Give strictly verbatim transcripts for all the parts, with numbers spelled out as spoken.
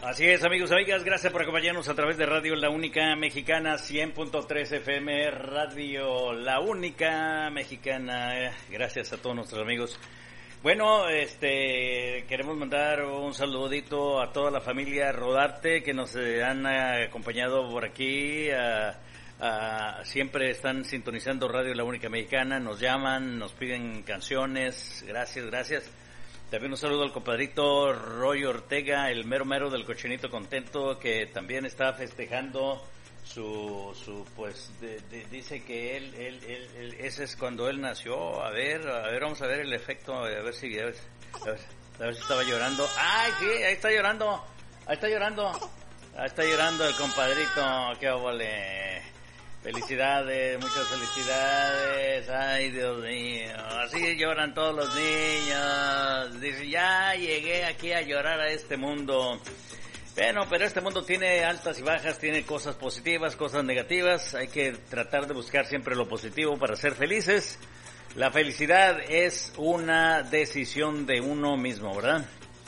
Así es, amigos, amigas, gracias por acompañarnos a través de Radio La Única Mexicana, cien punto tres F M, Radio La Única Mexicana. Gracias a todos nuestros amigos. Bueno, este, queremos mandar un saludito a toda la familia Rodarte que nos eh, han acompañado por aquí. A, a, siempre están sintonizando Radio La Única Mexicana, nos llaman, nos piden canciones. Gracias, gracias. También un saludo al compadrito Roy Ortega, el mero mero del Cochinito Contento, que también está festejando su, su pues, de, de, dice que él, él, él, él, ese es cuando él nació. A ver, a ver, vamos a ver el efecto, a ver si, a ver, a ver, a ver si estaba llorando. ¡Ay, sí! Ahí está llorando, ahí está llorando, ahí está llorando el compadrito, qué óvole. Felicidades, muchas felicidades. Ay, Dios mío, así lloran todos los niños. Dice, ya llegué aquí a llorar a este mundo. Bueno, pero este mundo tiene altas y bajas, tiene cosas positivas, cosas negativas. Hay que tratar de buscar siempre lo positivo para ser felices. La felicidad es una decisión de uno mismo, ¿verdad?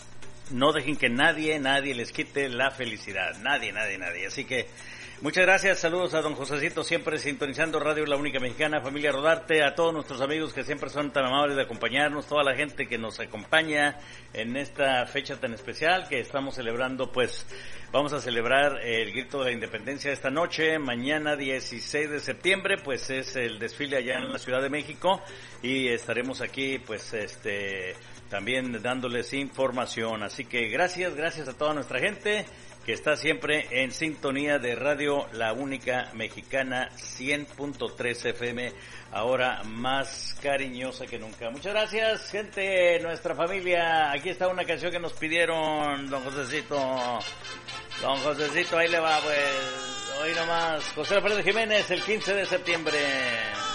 No dejen que nadie, nadie les quite la felicidad. Nadie, nadie, nadie. Así que muchas gracias, saludos a don Josecito, siempre sintonizando Radio La Única Mexicana, familia Rodarte, a todos nuestros amigos que siempre son tan amables de acompañarnos, toda la gente que nos acompaña en esta fecha tan especial que estamos celebrando. Pues vamos a celebrar el grito de la independencia esta noche. Mañana dieciséis de septiembre pues es el desfile allá en la Ciudad de México y estaremos aquí pues este también dándoles información. Así que gracias, gracias a toda nuestra gente que está siempre en sintonía de Radio La Única Mexicana, cien punto tres F M, ahora más cariñosa que nunca. Muchas gracias, gente, nuestra familia. Aquí está una canción que nos pidieron, don Josecito. Don Josecito, ahí le va, pues, hoy nomás. José Alfredo Jiménez, el quince de septiembre.